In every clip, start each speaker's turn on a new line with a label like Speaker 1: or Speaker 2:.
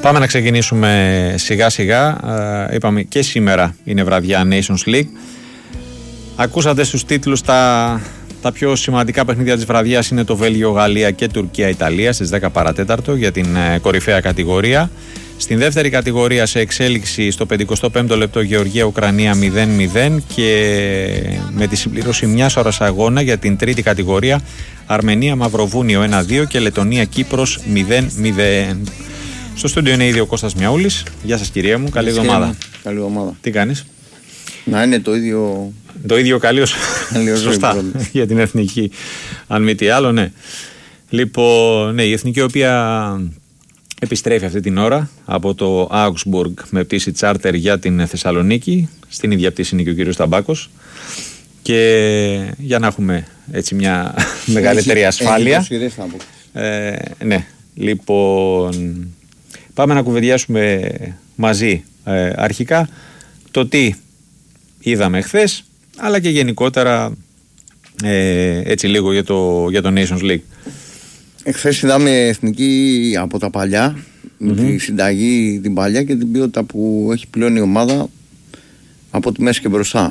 Speaker 1: Πάμε να ξεκινήσουμε σιγά σιγά. Είπαμε και σήμερα είναι βραδιά Nations League. Ακούσατε στους τίτλους τα πιο σημαντικά παιχνίδια της βραδιάς είναι το Βέλγιο-Γαλλία και Τουρκία-Ιταλία στις 10 παρατέταρτο για την κορυφαία κατηγορία. Στην δεύτερη κατηγορία σε εξέλιξη στο 55ο λεπτό Γεωργία-Ουκρανία 0-0 και με τη συμπλήρωση μιας ώρας αγώνα για την τρίτη κατηγορία Αρμενία-Μαυροβούνιο 1-2 και Λετωνία-Κύπρος 0-0. Στο στούντιο είναι ήδη ο Κώστας Μιαούλης. Γεια σας κυρία μου, καλή εβδομάδα.
Speaker 2: Καλή εβδομάδα.
Speaker 1: Τι κάνεις?
Speaker 2: Να είναι το ίδιο.
Speaker 1: Το ίδιο καλή σωστά για την εθνική, αν μη τι άλλο, ναι. Λοιπόν, ναι, η εθνική η οποία επιστρέφει αυτή την ώρα από το Augsburg με πτήση τσάρτερ για την Θεσσαλονίκη. Στην ίδια πτήση είναι και ο κύριος Ταμπάκος. Και για να έχουμε έτσι μια μεγαλύτερη ασφάλεια. Ναι, λοιπόν, πάμε να κουβεντιάσουμε μαζί αρχικά το τι είδαμε χθες, αλλά και γενικότερα έτσι λίγο για το Nations League.
Speaker 2: Εχθές είδαμε εθνική από τα παλιά, με τη συνταγή την παλιά και την ποιότητα που έχει πλέον η ομάδα από τη μέση και μπροστά.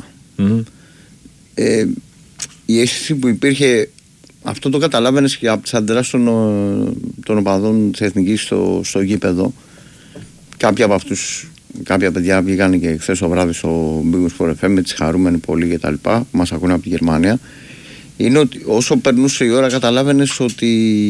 Speaker 2: Η αίσθηση που υπήρχε, αυτό το καταλάβαινες και από τις αντιδράσεις των οπαδών της εθνικής στο γήπεδο. Κάποιοι από αυτούς, κάποια παιδιά βγήκαν και χθες το βράδυ στο Big Sport FM με τις χαρούμενοι πολύ και τα λοιπά, που μας ακούνε από τη Γερμανία. Είναι ότι όσο περνούσε η ώρα καταλάβαινες ότι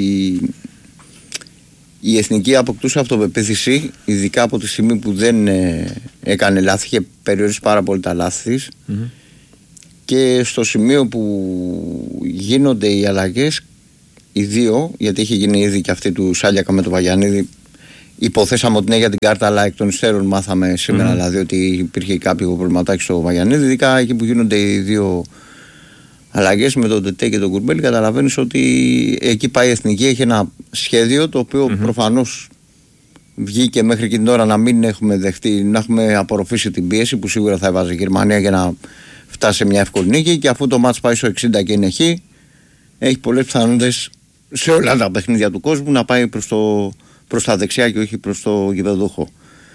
Speaker 2: η εθνική αποκτούσε αυτοπεποίθηση, ειδικά από τη στιγμή που δεν έκανε λάθη και περιορίσει πάρα πολύ τα λάθη της. Και στο σημείο που γίνονται οι αλλαγές, οι δύο, γιατί είχε γίνει ήδη και αυτή του Σάλιακα με τον Βαγιανίδη, υποθέσαμε ότι είναι για την κάρτα, αλλά εκ των υστέρων μάθαμε σήμερα δηλαδή ότι υπήρχε κάποιο προβληματάκι στο Βαγιανίδη. Ειδικά εκεί που γίνονται οι δύο αλλαγές με τον Τετέ και τον Κουρμπέλη, καταλαβαίνεις ότι εκεί πάει η εθνική. Έχει ένα σχέδιο το οποίο προφανώς βγήκε μέχρι εκείνη την ώρα να μην έχουμε δεχτεί, να έχουμε απορροφήσει την πίεση που σίγουρα θα έβαζε η Γερμανία για να φτάσει σε μια εύκολη νίκη. Και αφού το μάτς πάει στο 60 και είναι εκεί, έχει πολλές πιθανότητες σε όλα τα παιχνίδια του κόσμου να πάει προς τα δεξιά και όχι προς το γηπεδούχο.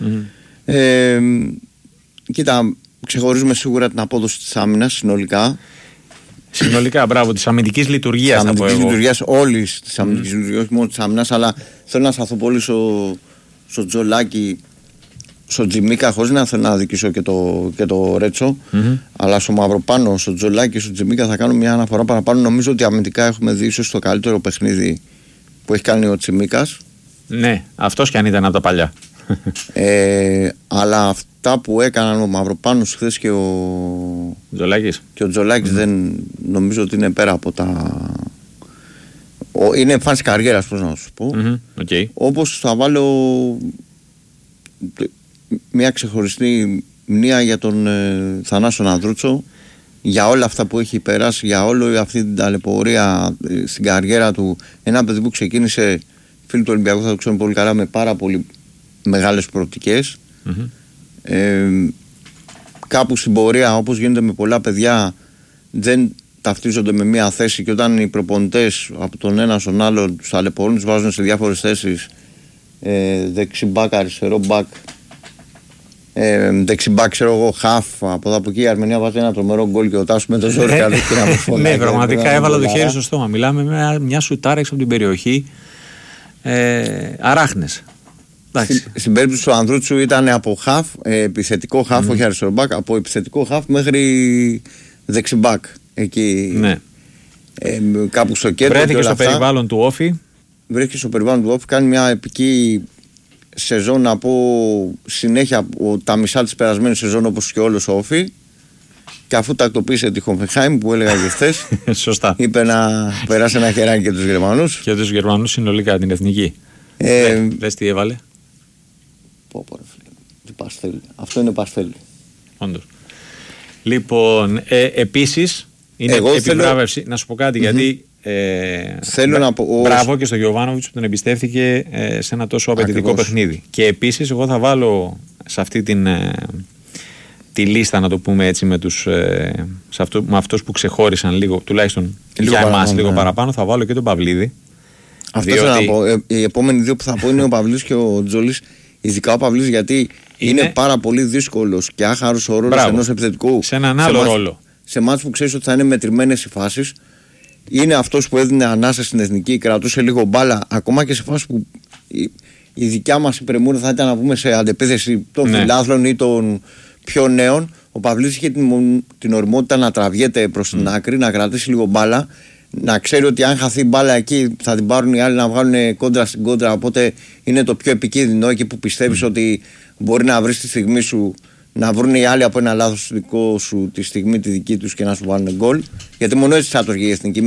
Speaker 2: Κοίτα, ξεχωρίζουμε σίγουρα την απόδοση της άμυνας συνολικά.
Speaker 1: Συνολικά, μπράβο, της αμυντικής λειτουργίας.
Speaker 2: Της αμυντικής λειτουργίας, όλης της αμυντικής λειτουργίας, όχι μόνο της άμυνας, αλλά θέλω να σταθώ πολύ στο Τζολάκι, στο Τζιμίκα, χωρίς να θέλω να δικήσω και το Ρέτσο, αλλά στο Μαυροπάνο, στο Τζολάκι και στο Τζιμίκα θα κάνω μια αναφορά παραπάνω. Νομίζω ότι αμυντικά έχουμε δει ίσως το καλύτερο παιχνίδι που έχει κάνει ο Τσιμίκας. Ναι,
Speaker 1: αυτός κι αν ήταν από τα παλιά.
Speaker 2: Αλλά αυτά που έκαναν ο Μαυροπάνος χθες και ο Τζολάκης δεν νομίζω ότι είναι πέρα από τα. Είναι εμφάνιση καριέρας, πώς να σου πω. Όπως θα βάλω μια ξεχωριστή μνήα για τον Θανάσο Ανδρούτσο, για όλα αυτά που έχει περάσει, για όλη αυτή την ταλαιπωρία στην καριέρα του. Ένα παιδί που ξεκίνησε, φίλοι του Ολυμπιακού θα το ξέρουν πολύ καλά, με πάρα πολύ μεγάλες προοπτικές. Κάπου στην πορεία, όπως γίνεται με πολλά παιδιά, δεν ταυτίζονται με μία θέση και όταν οι προπονητές από τον ένα στον άλλο τους ταλαιπωρούν, τους βάζουν σε διάφορες θέσεις, δεξιμπάκ, αριστερό μπακ, δεξιμπάκ, ξέρω εγώ, χαφ. Από εδώ από εκεί η Αρμενία βάζει ένα τρομερό γκολ και ο Τάσος με το ζόρι
Speaker 1: ναι, πραγματικά έβαλα το χέρι στο στόμα. Μιλάμε με μια σουτάρα έξω από την περιοχή. Αράχνες.
Speaker 2: Στην περίπτωση του Ανδρούτσου ήταν από χαφ, επιθετικό χαφ, όχι αριστερό μπακ, από επιθετικό χαφ μέχρι δεξιμπάκ. Εκεί κάπου στο κέντρο.
Speaker 1: Βρέθηκε στο περιβάλλον του Όφη.
Speaker 2: Βρέθηκε στο περιβάλλον του Όφη, κάνει μια επική σεζόν από συνέχεια από τα μισά της περασμένης σεζόν, όπως και όλος ο Όφη. Και αφού τακτοποίησε τη Χοφενχάιμ που έλεγα και χθες,
Speaker 1: σωστά, είπε
Speaker 2: να περάσει ένα χεράκι και τους Γερμανούς.
Speaker 1: Και τους Γερμανούς συνολικά, την εθνική. Δες τι έβαλε.
Speaker 2: Τι παστέλι. Αυτό είναι παστέλι.
Speaker 1: Όντως. Λοιπόν, επίσης είναι επιβράβευση. Να σου πω κάτι, γιατί
Speaker 2: θέλω να πω.
Speaker 1: Μπράβο και στο Γιοβάνοβιτς που τον εμπιστεύτηκε σε ένα τόσο απαιτητικό παιχνίδι. Και επίσης, εγώ θα βάλω σε αυτή τη λίστα, να το πούμε έτσι, με αυτούς που ξεχώρισαν λίγο, τουλάχιστον για εμάς λίγο παραπάνω, θα βάλω και τον Παυλίδη.
Speaker 2: Αυτό θέλω να πω. Οι επόμενοι δύο που θα πω είναι ο Παυλής και ο Τζόλης. Ειδικά ο Παυλίδης, γιατί είναι πάρα πολύ δύσκολος και άχαρος ο ρόλος ενός επιθετικού.
Speaker 1: Σε έναν άλλο ρόλο.
Speaker 2: Σε μάτς που ξέρεις ότι θα είναι μετρημένες οι φάσεις. Είναι αυτός που έδινε ανάσα στην εθνική, κρατούσε λίγο μπάλα, ακόμα και σε φάσεις που η δικιά μας η πρεμούρα θα ήταν να πούμε σε αντεπίθεση των φιλάθλων ή των πιο νέων. Ο Παυλίδης είχε την οριμότητα να τραβιέται προς την άκρη, να κρατήσει λίγο μπάλα, να ξέρει ότι αν χαθεί μπάλα εκεί θα την πάρουν οι άλλοι να βγάλουν κόντρα στην κόντρα. Οπότε είναι το πιο επικίνδυνο, εκεί που πιστεύεις ότι μπορεί να βρεις τη στιγμή σου, να βρουν οι άλλοι από ένα λάθος δικό σου τη στιγμή τη δική τους και να σου βάλουν γκολ. Γιατί μόνο έτσι θα το βγει η εθνική.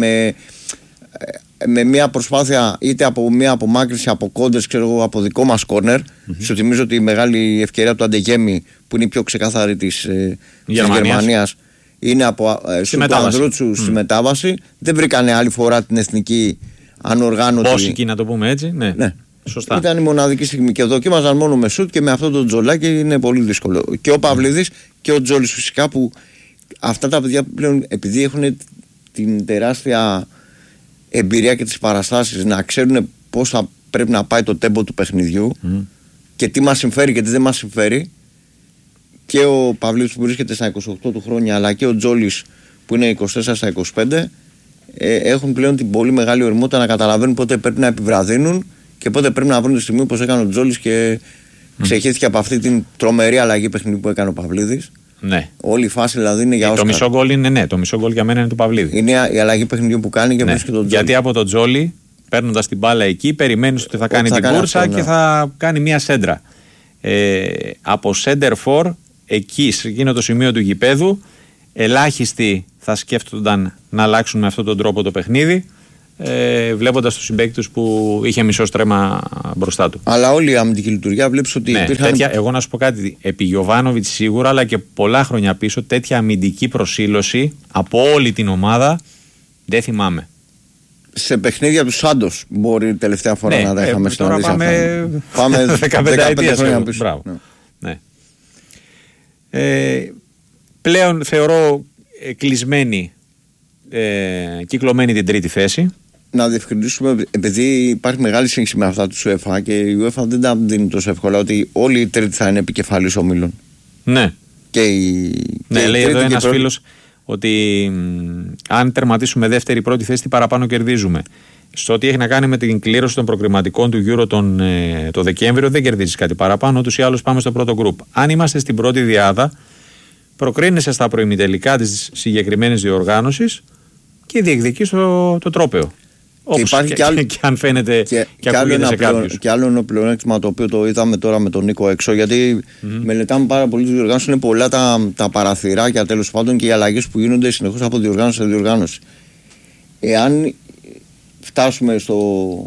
Speaker 2: Με μια προσπάθεια είτε από μια απομάκρυνση από κόντρες, ξέρω εγώ, από δικό μας κόρνερ. Σου θυμίζω ότι η μεγάλη ευκαιρία του Αντεγέμι, που είναι η πιο ξεκάθαρη της Γερμανίας, είναι από του Ανδρούτσου στη μετάβαση. Δεν βρήκανε άλλη φορά την εθνική ανοργάνωτη.
Speaker 1: Πόσικη, να το πούμε έτσι. Ναι. Σωστά.
Speaker 2: Ήταν η μοναδική στιγμή και δοκίμαζαν μόνο με σουτ και με αυτό το τζολάκι είναι πολύ δύσκολο. Και ο Παυλίδης και ο Τζόλης φυσικά, που αυτά τα παιδιά πλέον, επειδή έχουν την τεράστια εμπειρία και τις παραστάσεις, να ξέρουν πώς θα πρέπει να πάει το τέμπο του παιχνιδιού και τι μας συμφέρει και τι δεν μας συμφέρει. Και ο Παυλίδης που βρίσκεται στα 28 του χρόνια, αλλά και ο Τζόλης που είναι 24 στα 25, έχουν πλέον την πολύ μεγάλη οριμότητα να καταλαβαίνουν πότε πρέπει να επιβραδύνουν και πότε πρέπει να βρουν τη στιγμή, όπως έκανε ο Τζόλης και ξεχύθηκε από αυτή την τρομερή αλλαγή παιχνιδιού που έκανε ο Παυλίδης.
Speaker 1: Ναι.
Speaker 2: Όλη η φάση δηλαδή είναι για
Speaker 1: Όσκαρ. Το μισό γκολ είναι, το μισό γκολ για μένα είναι του Παυλίδη.
Speaker 2: Είναι η αλλαγή παιχνιδιού που κάνει και βρίσκεται τον Τζόλη.
Speaker 1: Γιατί από τον Τζόλη, παίρνοντας την μπάλα εκεί, περιμένεις ότι θα κάνει την κούρσα και θα κάνει μια σέντρα. Από center for, εκεί, σε εκείνο το σημείο του γηπέδου, ελάχιστοι θα σκέφτονταν να αλλάξουν με αυτόν τον τρόπο το παιχνίδι, βλέποντας τους συμπαίκτες που είχε μισό στρέμμα μπροστά του.
Speaker 2: Αλλά όλη η αμυντική λειτουργία βλέπεις ότι υπήρχαν...
Speaker 1: εγώ να σου πω κάτι, επί Γιοβάνοβιτς σίγουρα, αλλά και πολλά χρόνια πίσω, τέτοια αμυντική προσήλωση από όλη την ομάδα δεν θυμάμαι.
Speaker 2: Σε παιχνίδια του Σάντος μπορεί τελευταία φορά να τα είχαμε στην
Speaker 1: Τώρα πάμε 15 χρόνια πίσω. Μπράβο. Ναι. Πλέον θεωρώ κλεισμένη, κυκλωμένη την τρίτη θέση.
Speaker 2: Να διευκρινίσουμε, επειδή υπάρχει μεγάλη σύγχυση με αυτά του UEFA και η UEFA δεν τα δίνει τόσο εύκολα, ότι όλοι οι τρίτοι θα είναι επικεφαλής ομίλων.
Speaker 1: Ναι. Λέει εδώ ένας φίλος ότι αν τερματίσουμε δεύτερη πρώτη θέση, τι παραπάνω κερδίζουμε. Στο ότι έχει να κάνει με την κλήρωση των προκριματικών του Euro το Δεκέμβριο, δεν κερδίζεις κάτι παραπάνω. Ούτως ή άλλως πάμε στο πρώτο γκρουπ. Αν είμαστε στην πρώτη διάδα, προκρίνεσαι στα προημιτελικά της συγκεκριμένης διοργάνωσης και διεκδικείς το τρόπαιο. Όπως και αν φαίνεται και ακούγεται σε κάποιους.
Speaker 2: Και άλλο ένα πλεονέκτημα, το οποίο το είδαμε τώρα με τον Νίκο έξω, γιατί μελετάμε πάρα πολύ τη διοργάνωση. Είναι πολλά τα παραθυράκια, τέλος πάντων, και οι αλλαγές που γίνονται συνεχώς από διοργάνωση σε διοργάνωση. Εάν φτάσουμε στο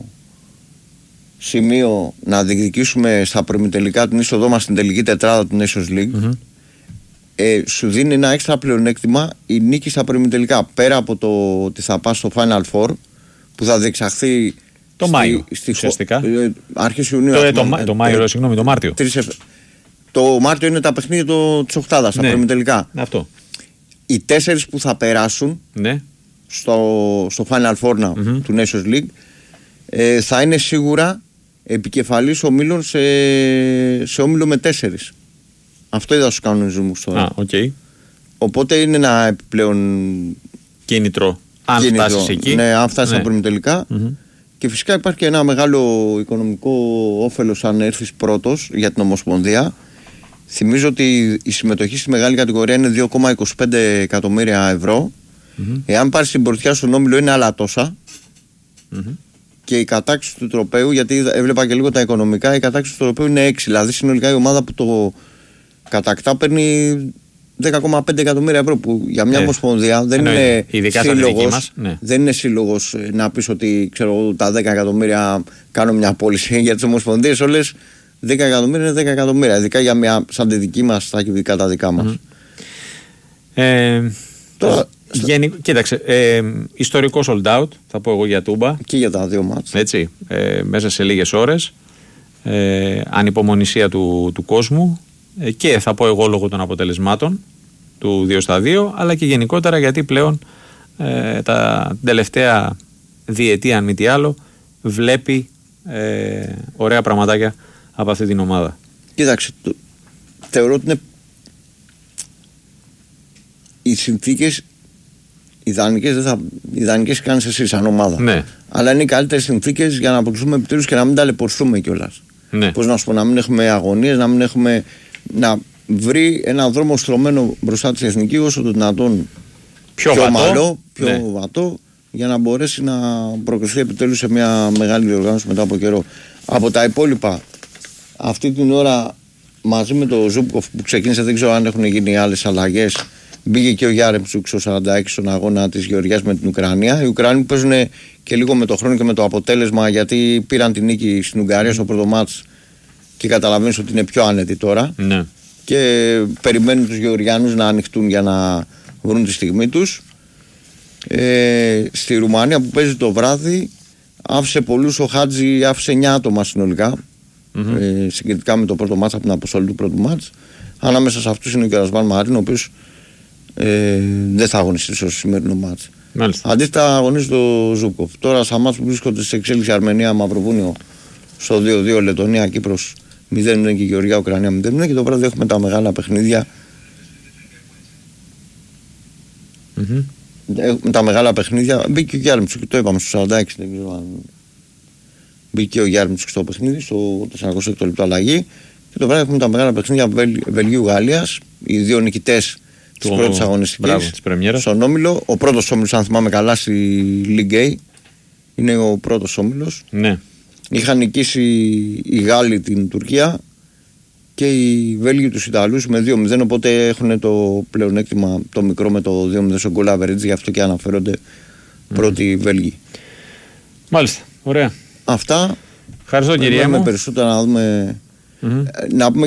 Speaker 2: σημείο να διεκδικήσουμε στα προημιτελικά την είσοδό μας στην τελική τετράδα του Nations League, σου δίνει ένα έξτρα πλεονέκτημα η νίκη στα προημιτελικά. Πέρα από το ότι θα πας στο Final Four, που θα διεξαχθεί
Speaker 1: το Μάιο, ουσιαστικά.
Speaker 2: Αρχές Ιουνίου.
Speaker 1: Το Μάρτιο.
Speaker 2: Το Μάρτιο είναι τα παιχνίδια της οκτάδας, τα προημιτελικά.
Speaker 1: Αυτό.
Speaker 2: Οι 4 που θα περάσουν στο Final Four του Nations League θα είναι σίγουρα επικεφαλής ομίλων σε όμιλο με 4. Αυτό είδα στους κανονισμούς τώρα. Οπότε είναι ένα επιπλέον
Speaker 1: κίνητρο. Αν φτάσεις εκεί.
Speaker 2: Ναι, αν φτάσεις στα προημιτελικά. Και φυσικά υπάρχει και ένα μεγάλο οικονομικό όφελος αν έρθεις πρώτος για την Ομοσπονδία. Θυμίζω ότι η συμμετοχή στη μεγάλη κατηγορία είναι 2,25 εκατομμύρια ευρώ. Εάν πάρεις την πρωτιά στον όμιλο είναι άλλα τόσα. Και η κατάκτηση του τροπαίου, γιατί έβλεπα και λίγο τα οικονομικά, η κατάκτηση του τροπαίου είναι 6. Δηλαδή συνολικά η ομάδα που το κατακτά παίρνει 10,5 εκατομμύρια ευρώ, που για μια ομοσπονδία δεν είναι σύλλογος. Δεν είναι σύλλογος να πεις ότι ξέρω, τα 10 εκατομμύρια κάνω μια πώληση. Για τις ομοσπονδίες όλες 10 εκατομμύρια είναι 10 εκατομμύρια. Ειδικά για μια σαν τη δική μας, τα κυβικά τα δικά μας.
Speaker 1: Κοίταξε, ιστορικό sold out θα πω εγώ για Τούμπα.
Speaker 2: Και για τα δύο μάτς.
Speaker 1: Έτσι, μέσα σε λίγες ώρες. Ανυπομονησία του κόσμου. Και θα πω εγώ λόγω των αποτελεσμάτων του 2-2, αλλά και γενικότερα γιατί πλέον τα τελευταία διετία, αν μη τι άλλο, βλέπει ωραία πραγματάκια από αυτή την ομάδα.
Speaker 2: Κοίταξε, θεωρώ ότι είναι οι συνθήκες ιδανικές κάνεις εσύ σαν ομάδα.
Speaker 1: Ναι.
Speaker 2: Αλλά είναι οι καλύτερες συνθήκες για να αποκτήσουμε επιτέλους και να μην ταλαιπωρηθούμε κιόλας.
Speaker 1: Ναι.
Speaker 2: Πώς να σου πω, να μην έχουμε αγωνίες, να βρει ένα δρόμο στρωμένο μπροστά της εθνική όσο το δυνατόν πιο ομαλό, πιο βατό, για να μπορέσει να προκριθεί επιτέλους σε μια μεγάλη διοργάνωση μετά από καιρό. Από τα υπόλοιπα, αυτή την ώρα μαζί με το Ζούμπκοφ που ξεκίνησε, δεν ξέρω αν έχουν γίνει άλλες αλλαγές. Μπήκε και ο Γιάρεμτσουκ στο 46 στον αγώνα της Γεωργίας με την Ουκρανία. Οι Ουκρανοί παίζουν και λίγο με το χρόνο και με το αποτέλεσμα, γιατί πήραν την νίκη στην Ουγγαρία στο πρώτο μάτς και καταλαβαίνεις ότι είναι πιο άνετοι τώρα.
Speaker 1: Ναι.
Speaker 2: Και περιμένουν τους Γεωργιάνους να ανοιχτούν για να βρουν τη στιγμή τους. Στη Ρουμανία που παίζει το βράδυ, άφησε πολλούς, ο Χάτζη άφησε 9 άτομα συνολικά, συγκριτικά με το πρώτο μάτς, από την αποστολή του πρώτου μάτς. Ανάμεσα σε αυτούς είναι ο Κερασβάν Μαρίν, ο οποίος δεν θα αγωνιστεί στο σημερινό μάτς. Αντίθετα αγωνίζει το Ζούκοφ. Τώρα στα μάτς που βρίσκονται σε εξέλιξη, Αρμενία, Μαυροβούνιο στο 2-2, Λετωνία, Κύπρος 0-0 και Γεωργία, Ουκρανία 0-0. Και το βράδυ έχουμε τα μεγάλα παιχνίδια. Με τα μεγάλα παιχνίδια. Μπήκε ο Γιάρμιτσουκ, το είπαμε στο 46, δεν ξέρω αν μπήκε ο Γιάρμιτσουκ στο παιχνίδι, στο 46 λεπτό αλλαγή. Και το βράδυ έχουμε τα μεγάλα παιχνίδια Βελγίου-Γαλλίας, οι δύο νικητές της πρώτης αγωνιστικής στον όμιλο. Ο πρώτος όμιλος, αν θυμάμαι καλά, στη League A είναι ο πρώτος όμιλος.
Speaker 1: Ναι.
Speaker 2: Είχαν νικήσει οι Γάλλοι την Τουρκία και οι Βέλγοι τους Ιταλούς με 2-0, οπότε έχουν το πλεονέκτημα το μικρό με το 2-0 στον goal average, γι' αυτό και αναφέρονται πρώτοι Βέλγοι.
Speaker 1: Μάλιστα, ωραία.
Speaker 2: Αυτά.
Speaker 1: Ευχαριστώ, κυρία μου.
Speaker 2: Περισσότερα να δούμε. Να πούμε